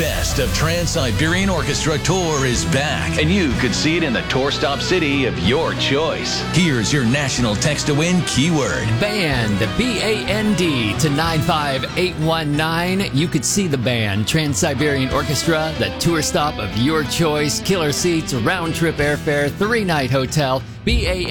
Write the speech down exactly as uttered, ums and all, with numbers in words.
best of Trans-Siberian Orchestra Tour is back, and you could see it in the tour stop city of your choice. Here's your national text-to-win keyword. Band, B A N D, to nine five eight one nine. You could see the band, Trans-Siberian Orchestra, the tour stop of your choice, killer seats, round-trip airfare, three-night hotel, B A